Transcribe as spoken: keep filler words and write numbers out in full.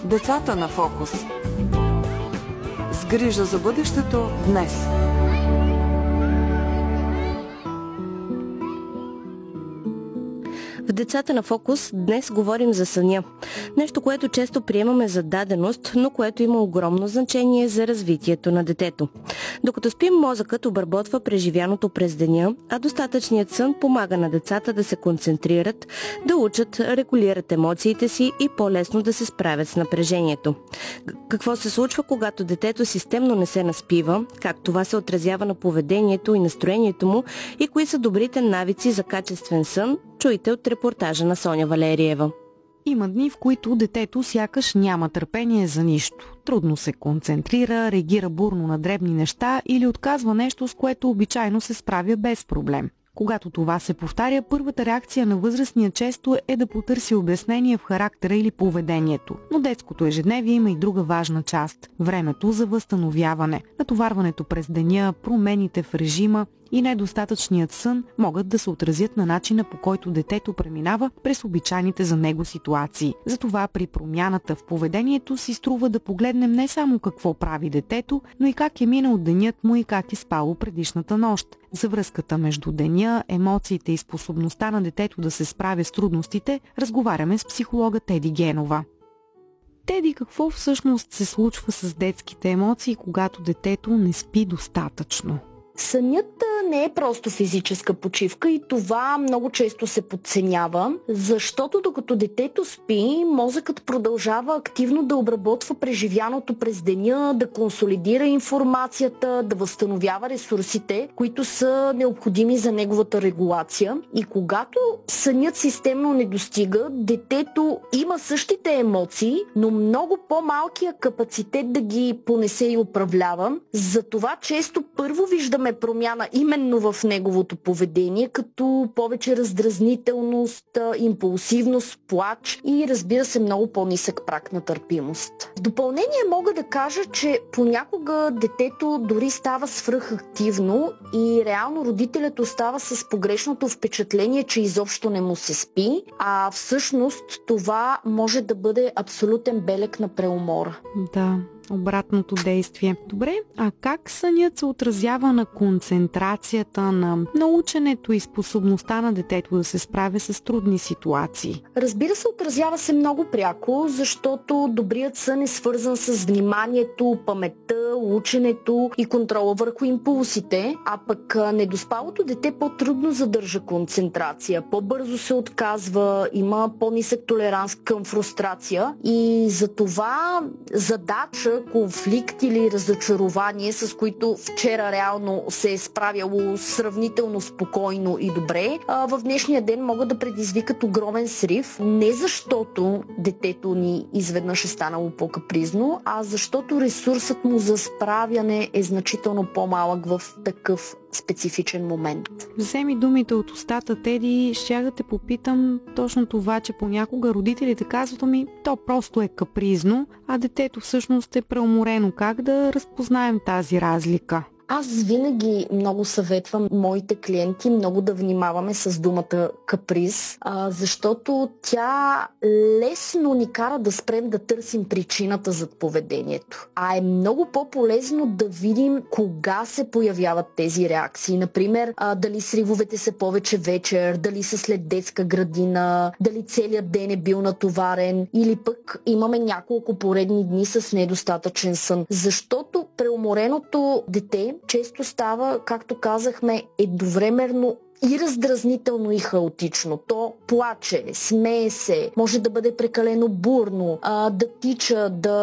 Децата на фокус. С грижа за бъдещето днес. В Децата на фокус днес говорим за съня. Нещо, което често приемаме за даденост, но което има огромно значение за развитието на детето. Докато спим, мозъкът обработва преживяното през деня, а достатъчният сън помага на децата да се концентрират, да учат, регулират емоциите си и по-лесно да се справят с напрежението. Какво се случва, когато детето системно не се наспива, как това се отразява на поведението и настроението му и кои са добрите навици за качествен сън, чуйте от репортажа на Соня Валериева. Има дни, в които детето сякаш няма търпение за нищо. Трудно се концентрира, реагира бурно на дребни неща или отказва нещо, с което обичайно се справя без проблем. Когато това се повтаря, първата реакция на възрастния често е да потърси обяснение в характера или поведението. Но детското ежедневие има и друга важна част – времето за възстановяване. Натоварването през деня, промените в режима и недостатъчният сън могат да се отразят на начина, по който детето преминава през обичайните за него ситуации. Затова при промяната в поведението си струва да погледнем не само какво прави детето, но и как е минал денят му и как е спало предишната нощ. За връзката между деня, емоциите и способността на детето да се справя с трудностите, разговаряме с психолога Теди Генова. Теди, какво всъщност се случва с детските емоции, когато детето не спи достатъчно? Сънят не е просто физическа почивка и това много често се подценява, защото докато детето спи, мозъкът продължава активно да обработва преживяното през деня, да консолидира информацията, да възстановява ресурсите, които са необходими за неговата регулация. И когато сънят системно не достига, детето има същите емоции, но много по-малкия капацитет да ги понесе и управлява. Затова често първо виждаме промяна именно в неговото поведение, като повече раздразнителност, импулсивност, плач и разбира се много по-нисък праг на търпимост. В допълнение мога да кажа, че понякога детето дори става свръхактивно и реално родителят остава с погрешното впечатление, че изобщо не му се спи, а всъщност това може да бъде абсолютен белег на преумора. Да. Обратното действие. Добре, а как сънят се отразява на концентрацията, на наученето и способността на детето да се справя с трудни ситуации? Разбира се, отразява се много пряко, защото добрият сън е свързан с вниманието, паметта, ученето и контрола върху импулсите, а пък недоспалото дете по-трудно задържа концентрация, по-бързо се отказва, има по-нисък толеранс към фрустрация и за това задача, конфликт или разочарование, с които вчера реално се е справяло сравнително спокойно и добре, в днешния ден могат да предизвикат огромен срив, не защото детето ни изведнъж е станало по-капризно, а защото ресурсът му за справяне е значително по-малък в такъв специфичен момент. Вземи думите от устата, Теди, щях да те попитам точно това, че понякога родителите казват ми, то просто е капризно, а детето всъщност е преуморено. Как да разпознаем тази разлика? Аз винаги много съветвам моите клиенти много да внимаваме с думата каприз, а, защото тя лесно ни кара да спрем да търсим причината за поведението. А е много по-полезно да видим кога се появяват тези реакции. Например, а, дали сривовете са повече вечер, дали са след детска градина, дали целият ден е бил натоварен или пък имаме няколко поредни дни с недостатъчен сън. Защото преумореното дете често става, както казахме, едновременно и раздразнително и хаотично. То плаче, смее се, може да бъде прекалено бурно, а, да тича, да